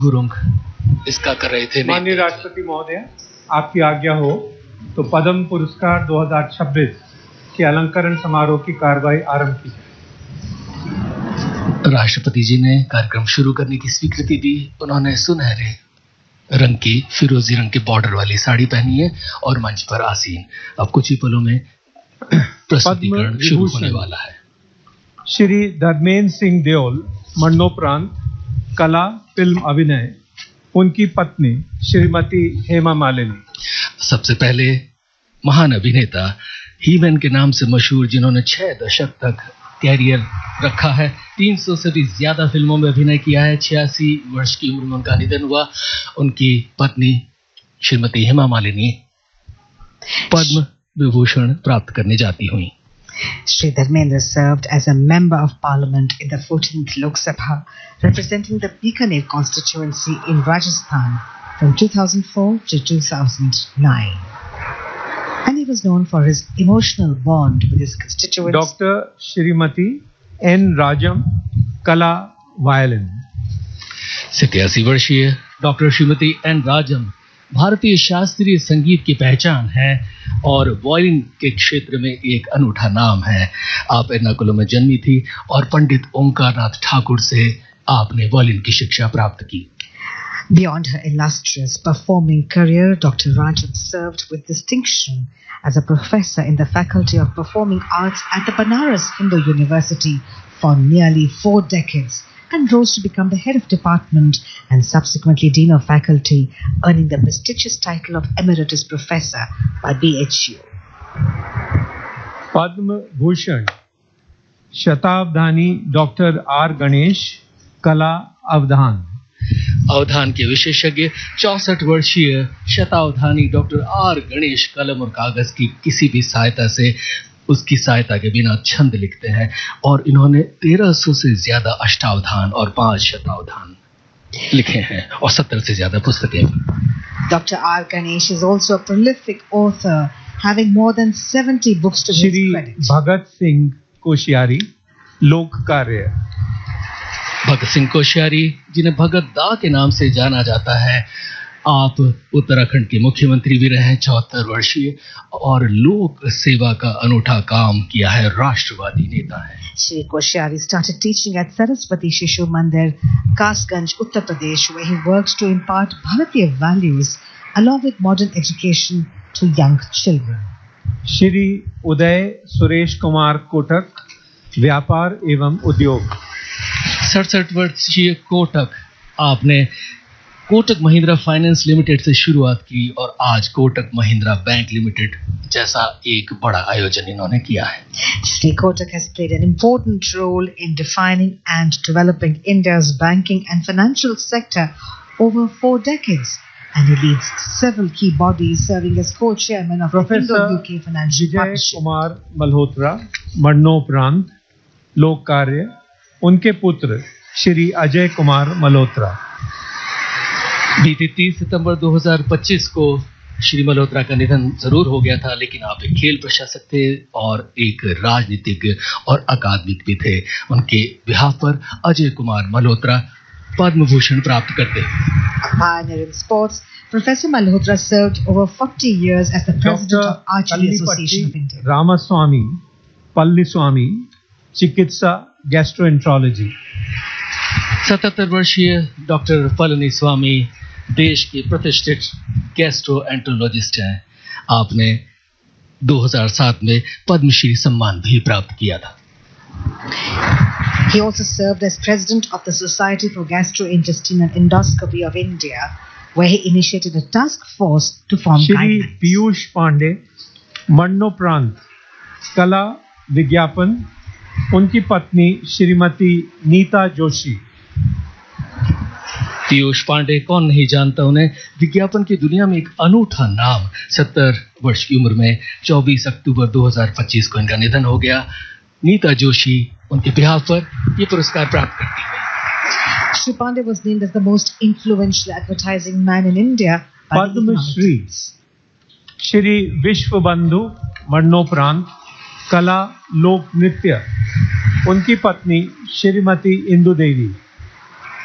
गुरुंग इसका कर रहे थे। माननीय राष्ट्रपति महोदय, आपकी आज्ञा हो तो पद्म पुरस्कार 2026 के अलंकरण समारोह की कार्रवाई आरंभ की जाए। राष्ट्रपति जी ने कार्यक्रम शुरू करने की स्वीकृति दी। उन्होंने सुनहरे रंग की फिरोजी रंग के बॉर्डर वाली साड़ी पहनी है और मंच पर आसीन। अब कुछ ही पलों में प्रस्तुतिकरण शुरू होने वाला है। श्री धर्मेंद्र सिंह देओल मरणोपरांत कला फिल्म अभिनय, उनकी पत्नी श्रीमती हेमा मालिनी। सबसे पहले महान अभिनेता हीमैन के नाम से मशहूर, जिन्होंने 6 दशक तक कैरियर रखा है, 300 से भी ज्यादा फिल्मों में अभिनय किया है। 86 वर्ष की उम्र में उनका निधन हुआ। उनकी पत्नी श्रीमती हेमा मालिनी पद्म विभूषण प्राप्त करने जाती हुई। Shri Dharmendra served as a member of parliament in the 14th Lok Sabha, representing the Bikaner constituency in Rajasthan from 2004 to 2009. And he was known for his emotional bond with his constituents. Dr. Shrimati N. Rajam, Kala, Violin. 87 वर्षीय doctor Shrimati N राजम भारतीय शास्त्रीय संगीत की पहचान है और violin के क्षेत्र में एक अनूठा नाम है। आप एर्नाकुलम में जन्मी थी और पंडित ओंकारनाथ ठाकुर से आपने वायलिन की शिक्षा प्राप्त की। Beyond her illustrious performing career, Dr. Rajam served with distinction as a professor in the Faculty of Performing Arts at the Banaras Hindu University for nearly 4 decades and rose to become the head of department and subsequently dean of faculty, earning the prestigious title of Emeritus Professor by BHU. Padma Bhushan शतावधानी doctor R Ganesh, कला अवधान। अवधान के विशेषज्ञ 64 वर्षीय शतावधानी doctor R Ganesh कलम और कागज की किसी भी सहायता से, उसकी सहायता के बिना छंद लिखते हैं और इन्होंने 1300 से ज्यादा अष्टावधान और 5 शतावधान लिखे हैं और 70 से ज्यादा पुस्तकें। Dr. R. Ganesh is also a prolific author, having more than 70 books to his credit. Shri Bhagat Singh Koshyari, लोक कार्य। भगत सिंह कोश्यारी, जिन्हें भगत दा के नाम से जाना जाता है, आप उत्तराखंड के मुख्यमंत्री भी रहे हैं, 74 वर्षीय और लोक सेवा का अनूठा काम किया है, राष्ट्रवादी नेता है। Shri Koshyari started teaching at Saraswati Shishu Mandir, Kasganj, Uttar Pradesh, where he worked to impart Bharatiya values along with modern education to young children. Shri Uday Suresh Kumar Kotak, व्यापार एवं उद्योग। 67 वर्षीय कोटक, आपने कोटक महिंद्रा फाइनेंस लिमिटेड से शुरुआत की और आज कोटक महिंद्रा बैंक लिमिटेड जैसा एक बड़ा आयोजन इन्होंने किया है। Shri Kotak has played an important role in defining and developing India's banking and financial sector over 4 decades, and he leads several key bodies, serving as co-chairman of the Indo-UK Financial Partnership. Kumar Malhotra, मरणोपरांत लोक कार्य, उनके पुत्र श्री अजय कुमार मल्होत्रा। बीते 30 सितंबर 2025 को श्री मल्होत्रा का निधन जरूर हो गया था, लेकिन आप एक खेल प्रशासक थे और एक राजनीतिज्ञ और अकादमिक भी थे। उनके बिहाफ पर अजय कुमार मल्होत्रा पद्म भूषण प्राप्त करते हैं। A pioneer in sports, Professor Malhotra served over 40 years as the president of Archery Association of India. Ramaswamy पल्लीस्वामी, चिकित्सा गैस्ट्रोएंट्रोलॉजी। 77 वर्षीय डॉक्टर पलनीस्वामी देश के प्रतिष्ठित गैस्ट्रोएंट्रोलॉजिस्ट हैं। आपने 2007 में पद्मश्री सम्मान भी प्राप्त किया था। He also served as president of the Society for Gastrointestinal Endoscopy of India, where he initiated a task force to form Shri guidelines. Piyush Pandey, मरणोपरांत कला विज्ञापन, उनकी पत्नी श्रीमती नीता जोशी। पीयूष पांडे, कौन नहीं जानता उन्हें, विज्ञापन की दुनिया में एक अनूठा नाम। 70 वर्ष की उम्र में 24 अक्टूबर 2025 को इनका निधन हो गया। नीता जोशी उनके बिहाफ पर ये पुरस्कार प्राप्त करती है। Shri Pandey was named as the most influential advertising man in India by the Padma Economic Shri Times. Shri विश्व बंधु, मरणोपरांत कला लोक नृत्य, उनकी पत्नी श्रीमती इंदु देवी।